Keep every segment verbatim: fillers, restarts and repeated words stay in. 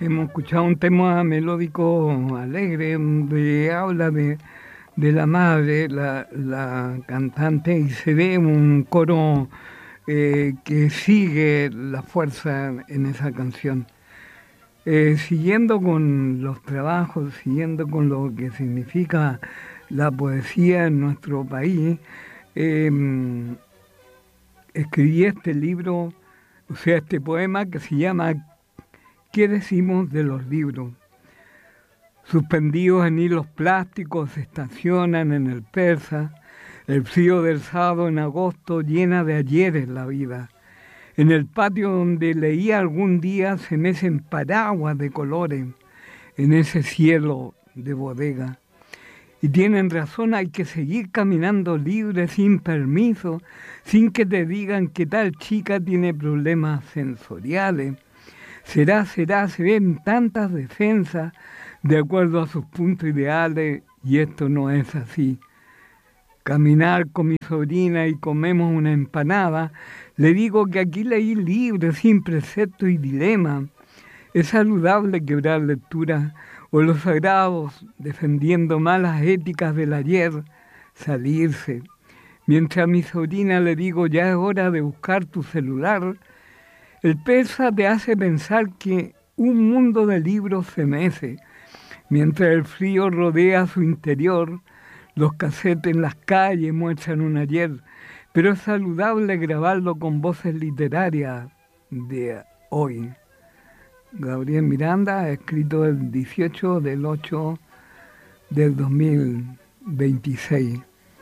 hemos escuchado un tema melódico alegre, donde habla de, de la madre, la, la cantante, y se ve un coro eh, que sigue la fuerza en esa canción. Eh, siguiendo con los trabajos, siguiendo con lo que significa la poesía en nuestro país, eh, escribí este libro, o sea, este poema que se llama ¿Qué decimos de los libros? Suspendidos en hilos plásticos se estacionan en el persa, el frío del sábado en agosto llena de ayeres la vida. En el patio donde leía algún día se mecen paraguas de colores en ese cielo de bodega. Y tienen razón, hay que seguir caminando libre, sin permiso, sin que te digan que tal chica tiene problemas sensoriales. Será, será, se ven tantas defensas de acuerdo a sus puntos ideales y esto no es así. Caminar con mi sobrina y comemos una empanada, le digo que aquí leí libre, sin precepto y dilema. Es saludable quebrar lectura o los sagrados, defendiendo malas éticas del ayer, salirse. Mientras a mi sobrina le digo ya es hora de buscar tu celular, el persa te hace pensar que un mundo de libros se mece, mientras el frío rodea su interior, los casetes en las calles muestran un ayer, pero es saludable grabarlo con voces literarias de hoy. Gabriel Miranda ha escrito el dieciocho del ocho del dos mil veintiséis.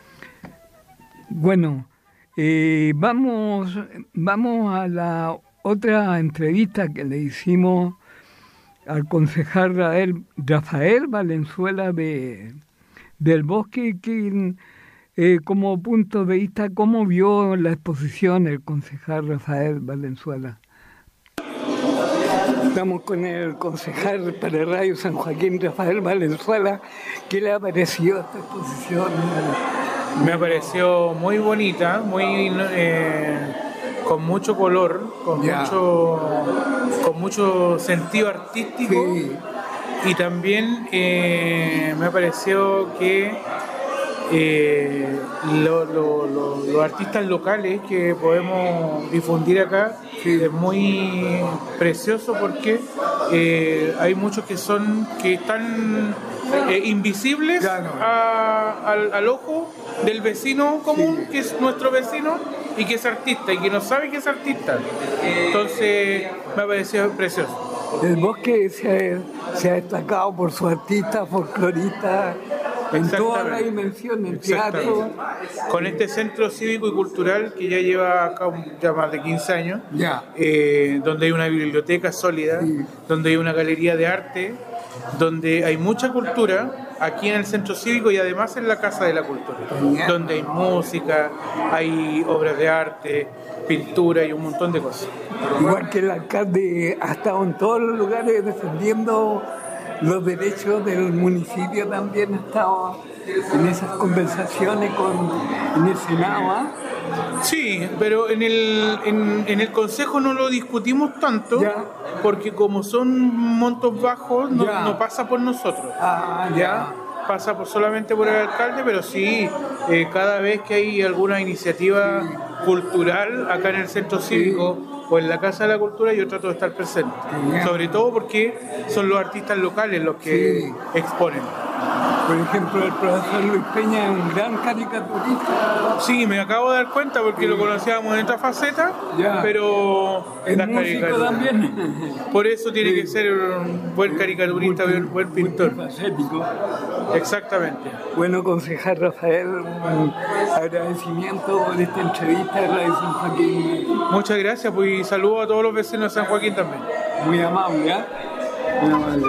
Bueno, eh, vamos, vamos a la otra entrevista que le hicimos al concejal Rafael, Rafael Valenzuela de, del Bosque, que eh, como punto de vista, ¿cómo vio la exposición el concejal Rafael Valenzuela? Estamos con el concejal para Radio San Joaquín, Rafael Valenzuela. ¿Qué le ha parecido esta exposición? Me pareció muy bonita, muy eh, con mucho color, con yeah. mucho con mucho sentido artístico, sí. Y también eh, me pareció que eh, lo, lo, lo, los artistas locales que podemos difundir acá, sí. Es muy precioso porque eh, hay muchos que son que están eh, invisibles claro. a, al, al ojo del vecino común, sí. Que es nuestro vecino y que es artista y que no sabe que es artista. Entonces me ha parecido precioso. El Bosque se ha, se ha destacado por su artista folclorista en todas las dimensiones, el teatro. Con este centro cívico y cultural que ya lleva acá ya más de quince años, yeah. eh, donde hay una biblioteca sólida, sí. Donde hay una galería de arte, donde hay mucha cultura aquí en el centro cívico y además en la Casa de la Cultura, yeah. Donde hay música, hay obras de arte, pintura y un montón de cosas. Igual que el alcalde ha estado en todos los lugares defendiendo los derechos del municipio, también ha estado en esas conversaciones con, en el Senado, ¿eh? Sí, pero en el, en, en el Consejo no lo discutimos tanto, ya. Porque como son montos bajos, no, no pasa por nosotros. Ah, ya. ¿Ya? Pasa por, solamente por el alcalde, pero sí, eh, cada vez que hay alguna iniciativa sí. cultural acá en el centro cívico sí. o en la Casa de la Cultura, yo trato de estar presente. Sí. Sobre todo porque son los artistas locales los que sí. exponen. Por ejemplo, el profesor Luis Peña es un gran caricaturista. Sí, me acabo de dar cuenta porque sí. lo conocíamos en otra faceta, ya. Pero es músico también. Por eso tiene sí. que ser un buen caricaturista, un buen pintor. Multifacético. Exactamente. Bueno, concejal Rafael, un agradecimiento por esta entrevista de Radio San Joaquín. Muchas gracias, pues, y saludos a todos los vecinos de San Joaquín también. Muy amable, ¿eh? Muy amable.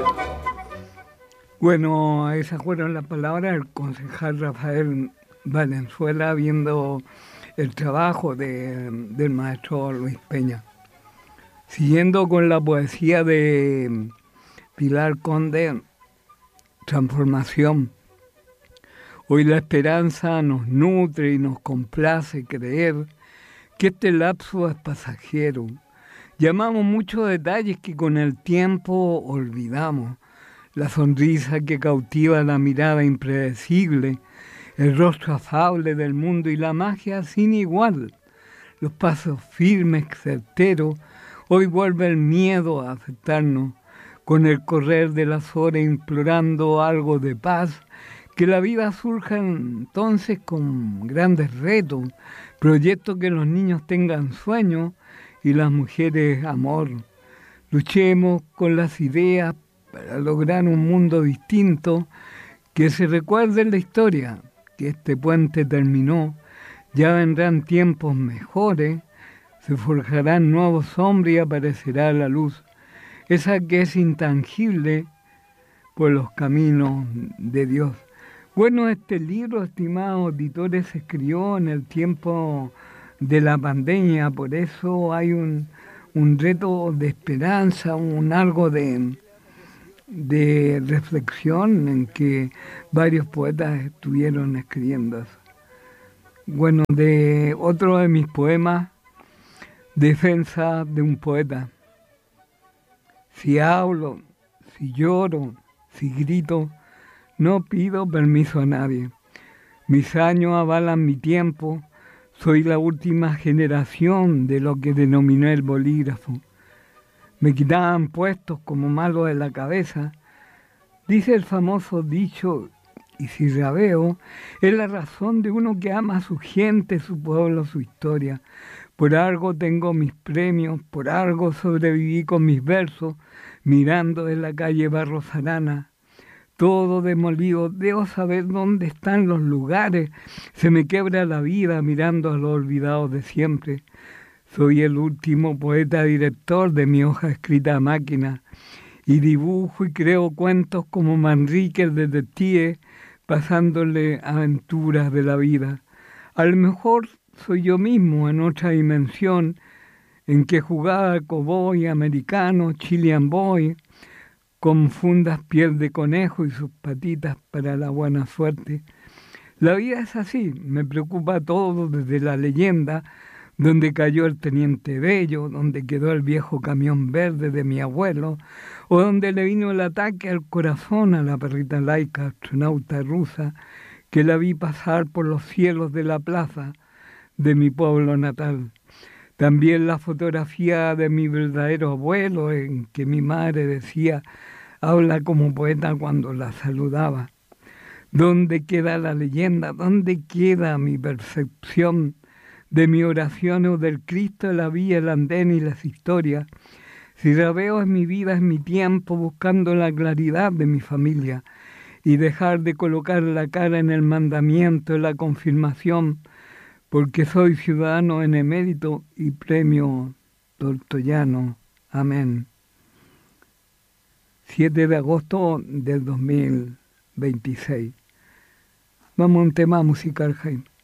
Bueno, esas fueron las palabras del concejal Rafael Valenzuela viendo el trabajo de, del maestro Luis Peña. Siguiendo con la poesía de Pilar Conde, Transformación. Hoy la esperanza nos nutre y nos complace creer que este lapso es pasajero Llamamos muchos detalles que con el tiempo olvidamos. La sonrisa que cautiva la mirada impredecible, el rostro afable del mundo y la magia sin igual. Los pasos firmes, certeros, hoy vuelve el miedo a aceptarnos, con el correr de las horas implorando algo de paz, que la vida surja entonces con grandes retos, proyectos que los niños tengan sueños y las mujeres amor. Luchemos con las ideas para lograr un mundo distinto, que se recuerde en la historia que este puente terminó, ya vendrán tiempos mejores, se forjarán nuevos hombres y aparecerá la luz, esa que es intangible por los caminos de Dios. Bueno, este libro, estimados auditores, se escribió en el tiempo de la pandemia, por eso hay un, un reto de esperanza, un algo de, de reflexión en que varios poetas estuvieron escribiendo eso. Bueno, de otro de mis poemas, Defensa de un poeta. Si hablo, si lloro, si grito, no pido permiso a nadie. Mis años avalan mi tiempo, soy la última generación de lo que denominé el bolígrafo. Me quitaban puestos como malo de la cabeza. Dice el famoso dicho, y si rabeo, es la razón de uno que ama a su gente, su pueblo, su historia. Por algo tengo mis premios, por algo sobreviví con mis versos, mirando de la calle Barros Arana. Todo demolido, debo saber dónde están los lugares, se me quebra la vida mirando a los olvidados de siempre. Soy el último poeta director de mi hoja escrita a máquina, y dibujo y creo cuentos como Manrique el detective, pasándole aventuras de la vida. A lo mejor soy yo mismo en otra dimensión, en que jugaba cowboy americano, Chilean boy, con fundas piel de conejo y sus patitas para la buena suerte. La vida es así, me preocupa todo desde la leyenda, donde cayó el teniente Bello, donde quedó el viejo camión verde de mi abuelo, o donde le vino el ataque al corazón a la perrita laica, astronauta rusa, que la vi pasar por los cielos de la plaza de mi pueblo natal. También la fotografía de mi verdadero abuelo, en que mi madre decía, habla como poeta cuando la saludaba. ¿Dónde queda la leyenda? ¿Dónde queda mi percepción de mi oración o del Cristo de la vía, el andén y las historias? Si rabeo es mi vida, es mi tiempo, buscando la claridad de mi familia y dejar de colocar la cara en el mandamiento, en la confirmación, porque soy ciudadano en emérito y premio tortoyano. Amén. siete de agosto del dos mil veintiséis. Vamos a un tema musical, Jaime.